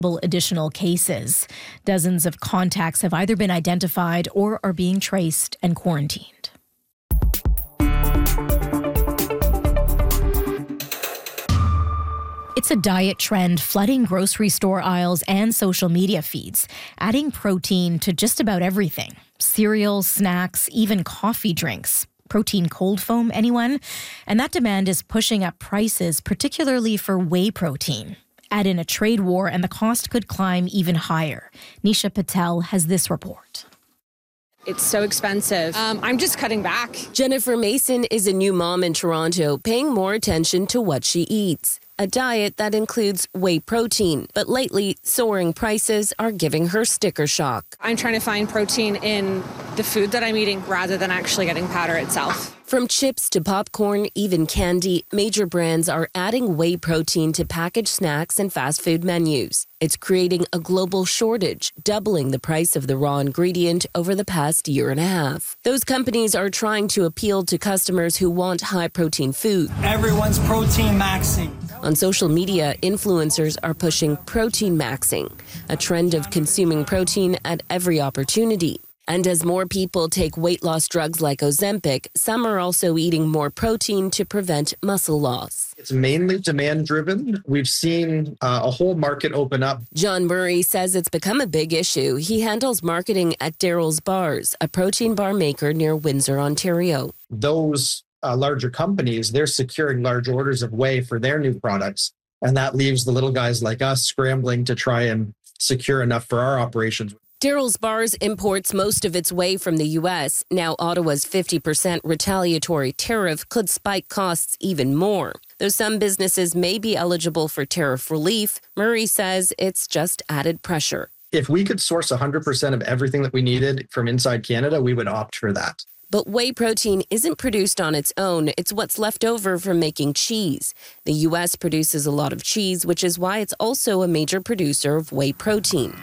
additional cases. Dozens of contacts have either been identified or are being traced and quarantined. It's a diet trend flooding grocery store aisles and social media feeds, adding protein to just about everything. Cereals, snacks, even coffee drinks. Protein cold foam, anyone? And that demand is pushing up prices, particularly for whey protein. Add in a trade war and the cost could climb even higher. Nisha Patel has this report. It's so expensive. I'm just cutting back. Jennifer Mason is a new mom in Toronto, paying more attention to what she eats. A diet that includes whey protein. But lately, soaring prices are giving her sticker shock. I'm trying to find protein in the food that I'm eating rather than actually getting powder itself. From chips to popcorn, even candy, major brands are adding whey protein to packaged snacks and fast food menus. It's creating a global shortage, doubling the price of the raw ingredient over the past year and a half. Those companies are trying to appeal to customers who want high-protein food. Everyone's protein maxing. On social media, influencers are pushing protein maxing, a trend of consuming protein at every opportunity. And as more people take weight loss drugs like Ozempic, some are also eating more protein to prevent muscle loss. It's mainly demand-driven. We've seen a whole market open up. John Murray says it's become a big issue. He handles marketing at Daryl's Bars, a protein bar maker near Windsor, Ontario. Those larger companies, they're securing large orders of whey for their new products. And that leaves the little guys like us scrambling to try and secure enough for our operations. Daryl's Bars imports most of its whey from the U.S. Now Ottawa's 50% retaliatory tariff could spike costs even more. Though some businesses may be eligible for tariff relief, Murray says it's just added pressure. If we could source 100% of everything that we needed from inside Canada, we would opt for that. But whey protein isn't produced on its own. It's what's left over from making cheese. The U.S. produces a lot of cheese, which is why it's also a major producer of whey protein.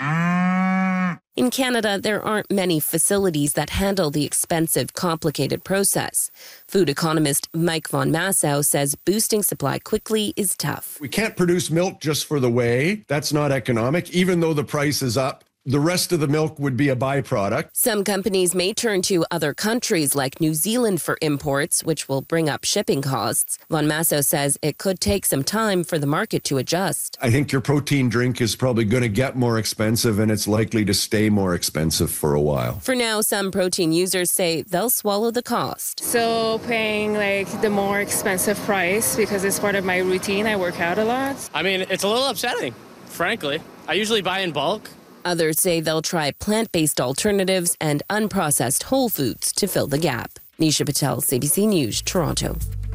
In Canada, there aren't many facilities that handle the expensive, complicated process. Food economist Mike Von Massow says boosting supply quickly is tough. We can't produce milk just for the whey. That's not economic, even though the price is up. The rest of the milk would be a byproduct. Some companies may turn to other countries like New Zealand for imports, which will bring up shipping costs. Von Massow says it could take some time for the market to adjust. I think your protein drink is probably going to get more expensive, and it's likely to stay more expensive for a while. For now, some protein users say they'll swallow the cost. So paying the more expensive price because it's part of my routine. I work out a lot. I mean, it's a little upsetting, frankly. I usually buy in bulk. Others say they'll try plant-based alternatives and unprocessed whole foods to fill the gap. Nisha Patel, CBC News, Toronto.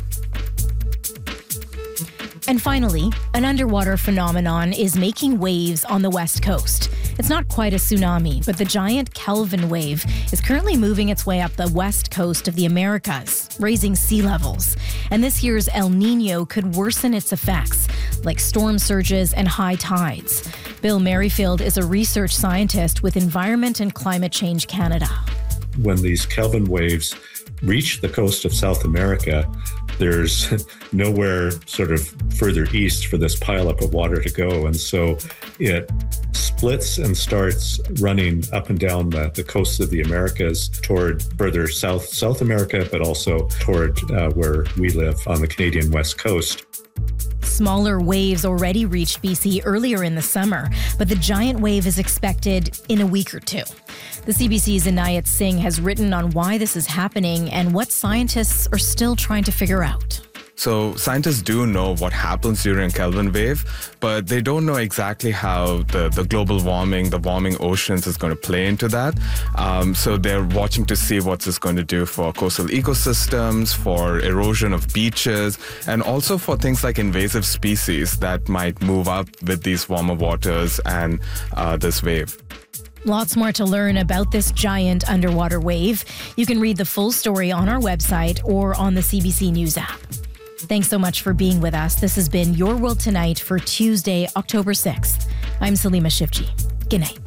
And finally, an underwater phenomenon is making waves on the West Coast. It's not quite a tsunami, but the giant Kelvin wave is currently moving its way up the west coast of the Americas, raising sea levels. And this year's El Niño could worsen its effects, like storm surges and high tides. Bill Merrifield is a research scientist with Environment and Climate Change Canada. When these Kelvin waves reach the coast of South America, there's nowhere sort of further east for this pileup of water to go. And so it splits and starts running up and down the coast of the Americas toward further South America, but also toward where we live on the Canadian West Coast. Smaller waves already reached BC earlier in the summer, but the giant wave is expected in a week or two. The CBC's Inayat Singh has written on why this is happening and what scientists are still trying to figure out. So scientists do know what happens during a Kelvin wave, but they don't know exactly how the global warming, the warming oceans is going to play into that. So they're watching to see what it's going to do for coastal ecosystems, for erosion of beaches, and also for things like invasive species that might move up with these warmer waters and this wave. Lots more to learn about this giant underwater wave. You can read the full story on our website or on the CBC News app. Thanks so much for being with us. This has been Your World Tonight for Tuesday, October 6th. I'm Salima Shivji. Good night.